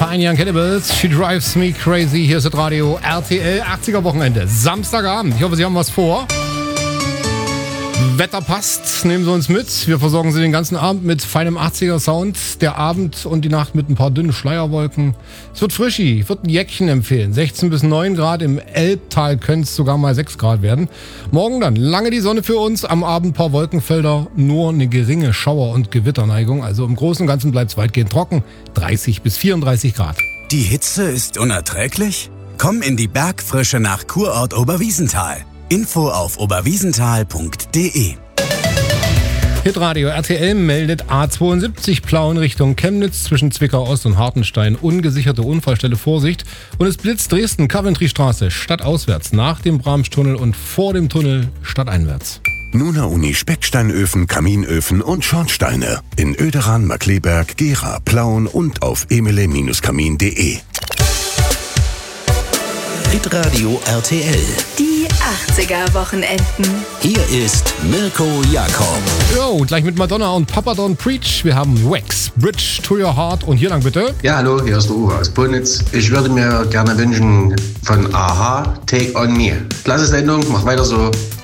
Tiny Young Cannibals, She Drives Me Crazy. Hier ist das Radio RTL 80er Wochenende. Samstagabend. Ich hoffe, Sie haben was vor. Wetter passt, nehmen Sie uns mit. Wir versorgen Sie den ganzen Abend mit feinem 80er Sound. Der Abend und die Nacht mit ein paar dünnen Schleierwolken. Es wird frischi, ich würde ein Jäckchen empfehlen. 16 bis 9 Grad, im Elbtal können es sogar mal 6 Grad werden. Morgen dann lange die Sonne für uns, am Abend ein paar Wolkenfelder, nur eine geringe Schauer- und Gewitterneigung. Also im Großen und Ganzen bleibt es weitgehend trocken, 30 bis 34 Grad. Die Hitze ist unerträglich? Komm in die Bergfrische nach Kurort Oberwiesenthal. Info auf oberwiesenthal.de. Hitradio RTL meldet A72 Plauen Richtung Chemnitz zwischen Zwickau Ost und Hartenstein. Ungesicherte Unfallstelle, Vorsicht. Und es blitzt Dresden, Coventry-Straße, stadtauswärts, nach dem Bramstunnel und vor dem Tunnel stadteinwärts. Nuna Uni Specksteinöfen, Kaminöfen und Schornsteine. In Oederan, Markleberg, Gera, Plauen und auf emile-kamin.de. Hitradio RTL. Die 80er Wochenenden. Hier ist Mirko Jakob. Jo, gleich mit Madonna und Papa Don't Preach. Wir haben Wax, Bridge to Your Heart. Und hier lang bitte. Ja, hallo, hier ist der Uwe aus Bonitz. Ich würde mir gerne wünschen von Aha, Take on Me. Klasse Sendung, mach weiter so.